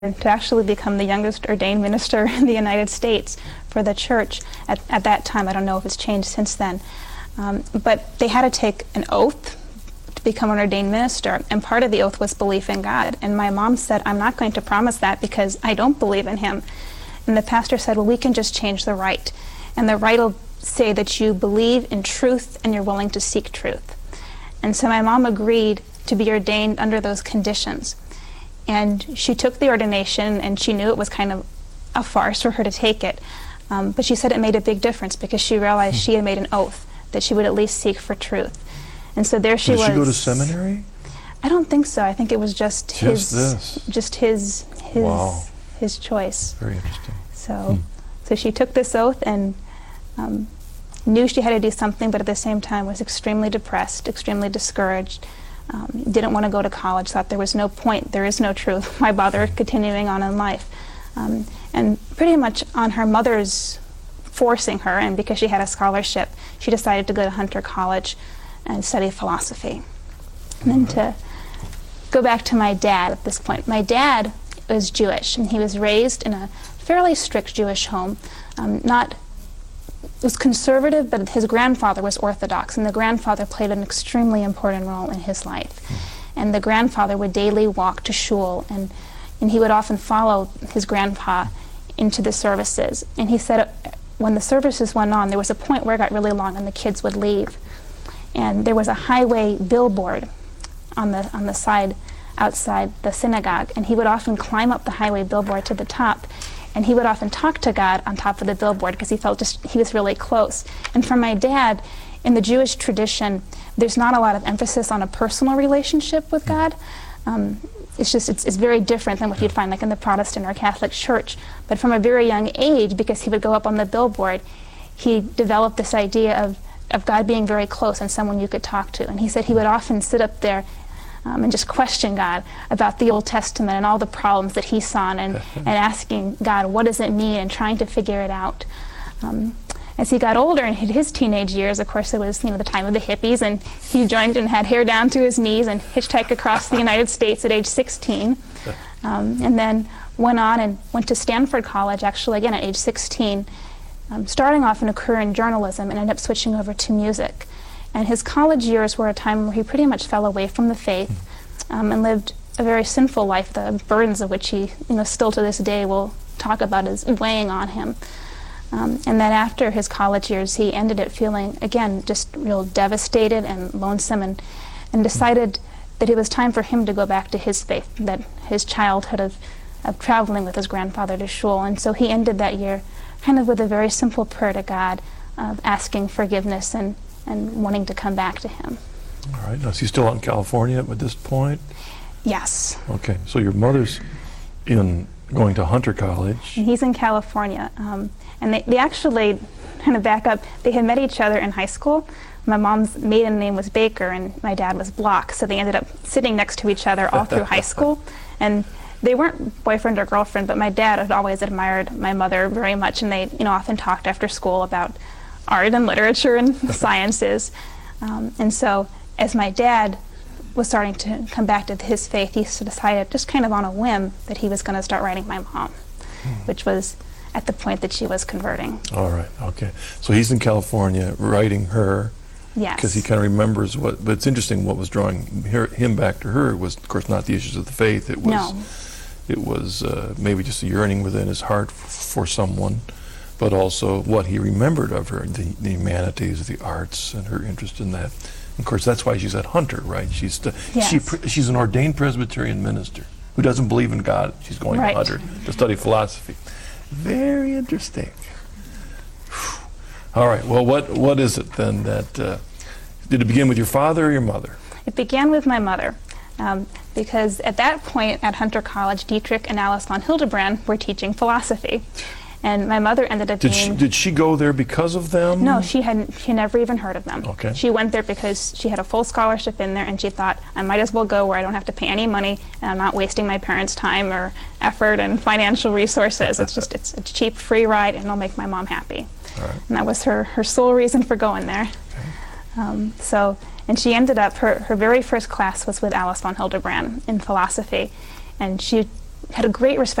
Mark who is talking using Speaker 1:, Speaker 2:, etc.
Speaker 1: to actually become the youngest ordained minister in the United States for the church at that time. I don't know if it's changed since then. But they had to take an oath to become an ordained minister, and part of the oath was belief in God. And my mom said, I'm not going to promise that because I don't believe in him. And the pastor said, well, we can just change the rite. And the rite will say that you believe in truth and you're willing to seek truth. And so my mom agreed to be ordained under those conditions. And she took the ordination, and she knew it was kind of a farce for her to take it. But she said it made a big difference because she realized she had made an oath that she would at least seek for truth. And so there she was.
Speaker 2: Did she go to seminary?
Speaker 1: I don't think so. I think it was just his
Speaker 2: Wow.
Speaker 1: his choice.
Speaker 2: Very interesting.
Speaker 1: So, so she took this oath and knew she had to do something, but at the same time was extremely depressed, extremely discouraged. Didn't want to go to college, thought there was no point, there is no truth. Why bother continuing on in life? And pretty much on her mother's forcing her, and because she had a scholarship, she decided to go to Hunter College and study philosophy. And then to go back to my dad at this point. My dad was Jewish, and he was raised in a fairly strict Jewish home. Was conservative, but his grandfather was Orthodox, and the grandfather played an extremely important role in his life. And the grandfather would daily walk to shul, and he would often follow his grandpa into the services. And he said when the services went on, there was a point where it got really long and the kids would leave. And there was a highway billboard on the side outside the synagogue, and he would often climb up the highway billboard to the top, and he would often talk to God on top of the billboard because he felt he was really close. And for my dad, in the Jewish tradition, there's not a lot of emphasis on a personal relationship with God. It's very different than what you'd find like in the Protestant or Catholic church. But from a very young age, because he would go up on the billboard, he developed this idea of God being very close and someone you could talk to. And he said he would often sit up there and just question God about the Old Testament and all the problems that he saw, and asking God, what does it mean, and trying to figure it out. As he got older and hit his teenage years, of course, it was the time of the hippies, and he joined and had hair down to his knees and hitchhiked across the United States at age 16. And then went on and went to Stanford College, actually, again, at age 16, starting off in a career in journalism and ended up switching over to music. And his college years were a time where he pretty much fell away from the faith and lived a very sinful life, the burdens of which he still to this day will talk about as weighing on him. And then after his college years, he ended up feeling, again, just real devastated and lonesome, and decided that it was time for him to go back to his faith, that his childhood of traveling with his grandfather to shul. And so he ended that year kind of with a very simple prayer to God, asking forgiveness and wanting to come back to him.
Speaker 2: All right. Now, is he still out in California at this point?
Speaker 1: Yes.
Speaker 2: Okay. So your mother's going to Hunter College.
Speaker 1: And he's in California. And they actually, kind of back up, they had met each other in high school. My mom's maiden name was Baker, and my dad was Block, so they ended up sitting next to each other all through high school. And they weren't boyfriend or girlfriend, but my dad had always admired my mother very much, and they often talked after school about art and literature and sciences. And so as my dad was starting to come back to his faith, he decided, just kind of on a whim, that he was going to start writing my mom, which was at the point that she was converting.
Speaker 2: All right, okay. So he's in California writing her.
Speaker 1: Yes.
Speaker 2: Because he kind of remembers but it's interesting, what was drawing him back to her was, of course, not the issues of the faith. It was maybe just a yearning within his heart for someone, but also what he remembered of her, the humanities, the arts, and her interest in that. Of course, that's why she's at Hunter, right? She's an ordained Presbyterian minister who doesn't believe in God. She's going to Hunter to study philosophy. Very interesting. Whew. All right. Well, what is it then that did it begin with your father or your mother? It
Speaker 1: began with my mother, because at that point at Hunter College, Dietrich and Alice von Hildebrand were teaching philosophy. And my mother ended up being...
Speaker 2: Did she go there because of them?
Speaker 1: No, she never even heard of them.
Speaker 2: Okay.
Speaker 1: She went there because she had a full scholarship in there, and she thought, I might as well go where I don't have to pay any money, and I'm not wasting my parents' time or effort and financial resources. It's a cheap, free ride, and it'll make my mom happy.
Speaker 2: All right.
Speaker 1: And that was her sole reason for going there. Okay. And she ended up, her very first class was with Alice von Hildebrand in philosophy, and she had a great respect